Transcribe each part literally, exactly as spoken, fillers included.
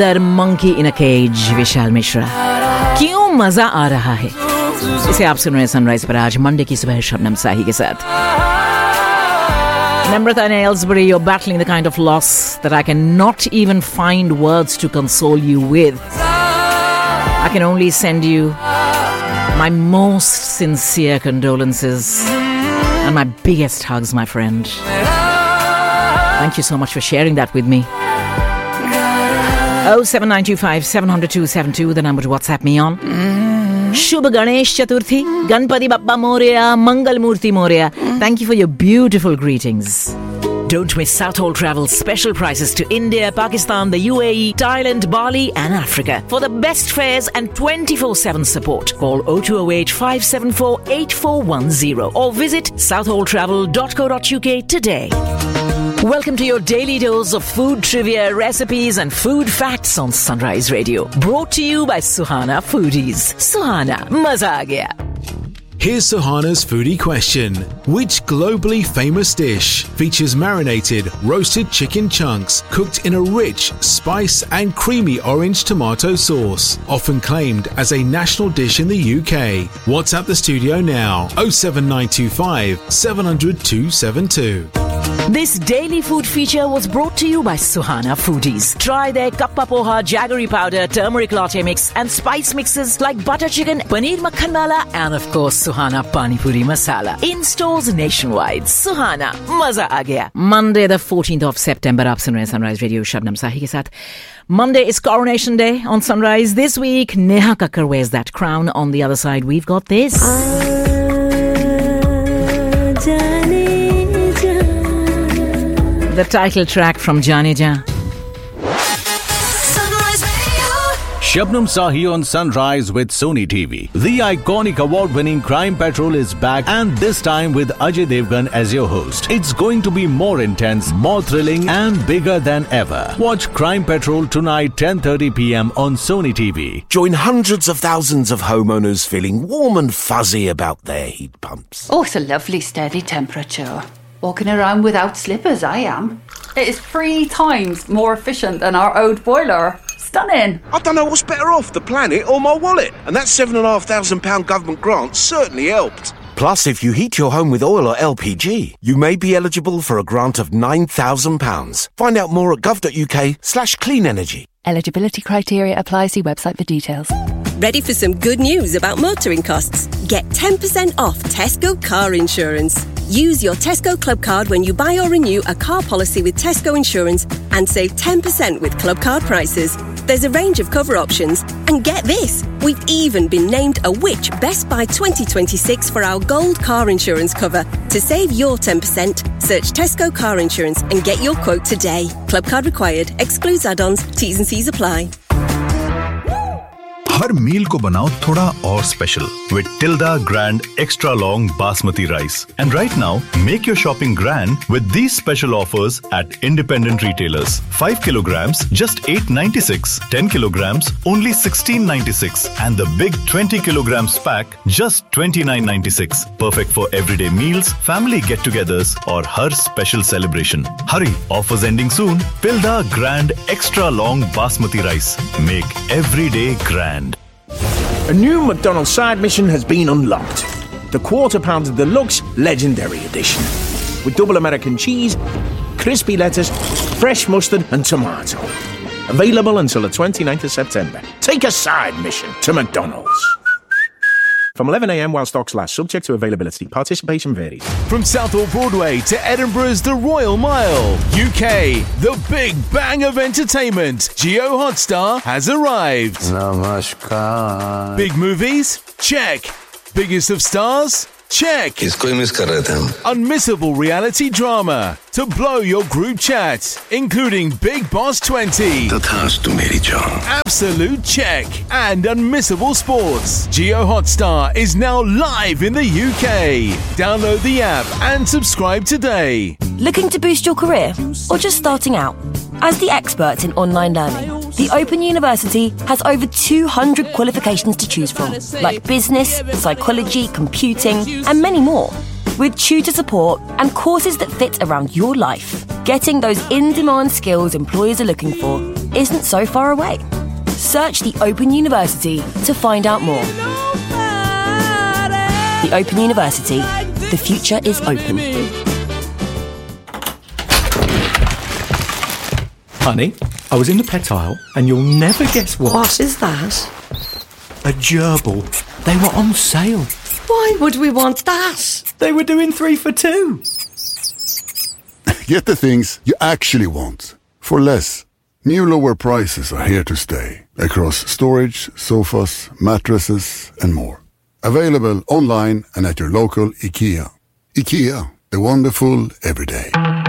The Monkey in a Cage, Vishal Mishra. क्यों मजा आ रहा है? इसे आप सुन रहे हैं सनराइज पर आज मंडे की सुबह शबनम साही के साथ. Namrata and Aylesbury, you're battling the kind of loss that I cannot even find words to console you with. I can only send you my most sincere condolences and my biggest hugs, my friend. Thank you so much for sharing that with me. oh seven nine two five seven zero zero two seven two, the number to WhatsApp me on. Shubh Ganesh Chaturthi, Ganpati Bappa Moria, Mangal Murti Moria. Thank you for your beautiful greetings. Don't miss Southall Travel's special prices to India, Pakistan, the U A E, Thailand, Bali and Africa. For the best fares and twenty-four seven support, call oh two oh eight five seven four eight four one zero or visit southall travel dot co dot uk today. Welcome to your daily dose of food trivia, recipes and food facts on Sunrise Radio. Brought to you by Suhana Foodies. Suhana, maza aa gaya. Here's Suhana's foodie question. Which globally famous dish features marinated, roasted chicken chunks cooked in a rich, spice and creamy orange tomato sauce, often claimed as a national dish in the U K? WhatsApp the studio now. oh seven nine two five seven zero zero two seven two. This daily food feature was brought to you by Suhana Foodies. Try their kappa poha, jaggery powder, turmeric latte mix and spice mixes like butter chicken, paneer makhan wala and of course Suhana Pani Puri Masala. In stores nationwide. Suhana, maza aa gaya. Monday the fourteenth of September, aap sun rahe hain Sunrise Radio Shabnam Sahi ke sath. Monday is Coronation Day on Sunrise. This week, Neha Kakkar wears that crown. On the other side, we've got this. The title track from Jaane Jaan. Shabnam Sahi on Sunrise with Sony T V. The iconic award-winning Crime Patrol is back and this time with Ajay Devgan as your host. It's going to be more intense, more thrilling and bigger than ever. Watch Crime Patrol tonight ten thirty p.m. on Sony T V. Join hundreds of thousands of homeowners feeling warm and fuzzy about their heat pumps. Oh, it's a lovely steady temperature. Walking around without slippers, I am. It is three times more efficient than our old boiler. Stunning. I don't know what's better off, the planet or my wallet. And that seven and a half thousand pound government grant certainly helped. Plus, if you heat your home with oil or L P G, you may be eligible for a grant of nine thousand pounds. Find out more at gov.uk slash clean energy. Eligibility criteria apply. See website for details. Ready for some good news about motoring costs? Get ten percent off Tesco car insurance. Use your Tesco Club card when you buy or renew a car policy with Tesco Insurance and save ten percent with Club card prices. There's a range of cover options. And get this, we've even been named a Which Best Buy twenty twenty-six for our gold car insurance cover. To save your ten percent, search Tesco Car Insurance and get your quote today. Club card required. Excludes add-ons. T's and C's apply. हर मील को बनाओ थोड़ा और special with Tilda Grand Extra Long Basmati Rice. And right now, make your shopping grand with these special offers at independent retailers. five kilograms, just eight ninety-six. ten kilograms, only sixteen ninety-six. And the big twenty kilograms pack, just twenty-nine ninety-six. Perfect for everyday meals, family get-togethers, or her special celebration. Hurry, offers ending soon. Tilda Grand Extra Long Basmati Rice. Make every day grand. A new McDonald's side mission has been unlocked. The Quarter Pounder Deluxe Legendary Edition. With double American cheese, crispy lettuce, fresh mustard and tomato. Available until the twenty-ninth of September. Take a side mission to McDonald's. From eleven a.m. while stocks last, subject to availability. Participation varies. From Southall Broadway to Edinburgh's The Royal Mile, U K, the big bang of entertainment, Geo Hotstar has arrived. Namaskar. Big movies? Check. Biggest of stars? Check. किसको ही miss कर रहे थे हम? Unmissable reality drama to blow your group chat, including Big Boss twenty. तथास्तु मेरी जान. Absolute check. And unmissable sports. Geo Hotstar is now live in the U K. Download the app and subscribe today. Looking to boost your career or just starting out? As the experts in online learning, the Open University has over two hundred qualifications to choose from, like business, psychology, computing, and many more. With tutor support and courses that fit around your life, getting those in-demand skills employers are looking for, isn't so far away. Search the Open University to find out more. The Open University. The future is open. Honey, I was in the pet aisle and you'll never guess what. What is that? A gerbil. They were on sale. Why would we want that? They were doing three for two. Get the things you actually want for less. New lower prices are here to stay across storage, sofas, mattresses and more. Available online and at your local IKEA. IKEA, the wonderful everyday.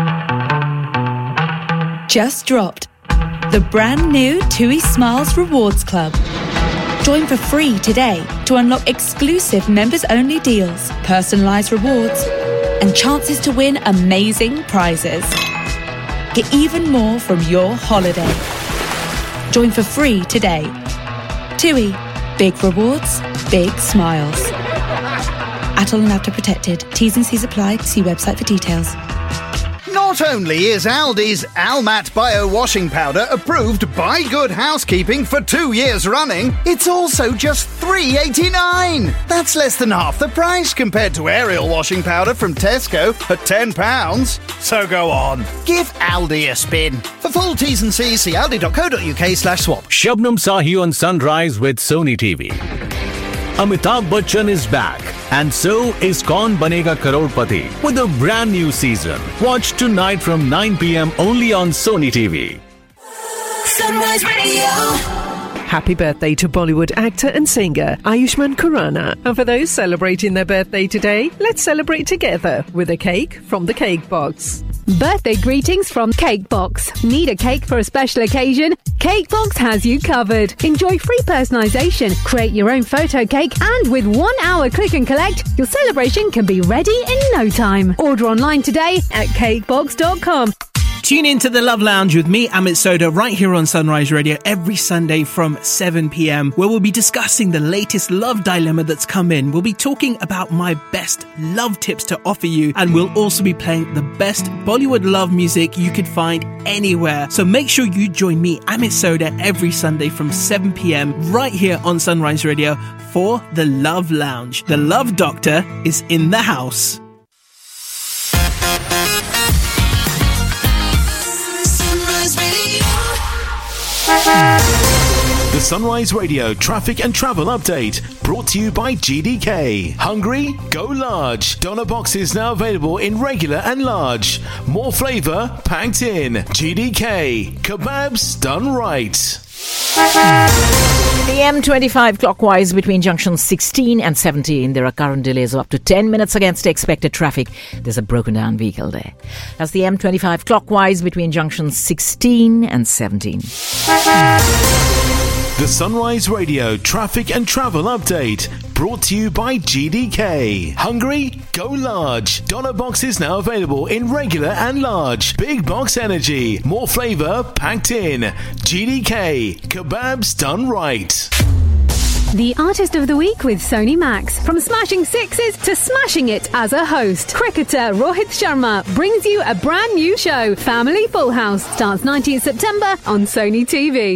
Just dropped. The brand new TUI Smiles Rewards Club. Join for free today to unlock exclusive members-only deals, personalised rewards, and chances to win amazing prizes. Get even more from your holiday. Join for free today. TUI. Big rewards, big smiles. Atoll and Apta protected. T's and C's apply. See website for details. Not only is Aldi's Almat Bio Washing Powder approved by Good Housekeeping for two years running, it's also just three pounds eighty-nine. That's less than half the price compared to Ariel Washing Powder from Tesco at ten pounds. So go on, give Aldi a spin. For full T's and C's, see aldi.co.uk slash swap. Shabnam Sahi on Sunrise with Sony T V. Amitabh Bachchan is back, and so is Kaun Banega Crorepati with a brand new season. Watch tonight from nine p.m. only on Sony T V. Sunrise Radio. Happy birthday to Bollywood actor and singer Ayushmann Khurrana. And for those celebrating their birthday today, let's celebrate together with a cake from the Cake Box. Birthday greetings from Cake Box. Need a cake for a special occasion? Cake Box has you covered. Enjoy free personalisation, create your own photo cake, and with one hour click and collect, your celebration can be ready in no time. Order online today at cakebox dot com. Tune in to the Love Lounge with me, Amit Sodha, right here on Sunrise Radio every Sunday from seven p.m, where we'll be discussing the latest love dilemma that's come in. We'll be talking about my best love tips to offer you, and we'll also be playing the best Bollywood love music you could find anywhere. So make sure you join me, Amit Sodha, every Sunday from seven p.m, right here on Sunrise Radio for the Love Lounge. The Love Doctor is in the house. The Sunrise Radio traffic and travel update brought to you by G D K. Hungry? Go large. Doner boxes now available in regular and large. More flavour packed in. G D K. Kebabs done right. The M twenty-five clockwise between junctions sixteen and seventeen. There are current delays of up to ten minutes against expected traffic. There's a broken down vehicle there. That's the M twenty-five clockwise between junctions sixteen and seventeen. The Sunrise Radio traffic and travel update brought to you by G D K. Hungry? Go large. Doner boxes now available in regular and large. Big box energy. More flavour packed in. G D K. Kebabs done right. The Artist of the Week with Sony Max. From smashing sixes to smashing it as a host, cricketer Rohit Sharma brings you a brand new show. Family Full House starts nineteenth September on Sony T V.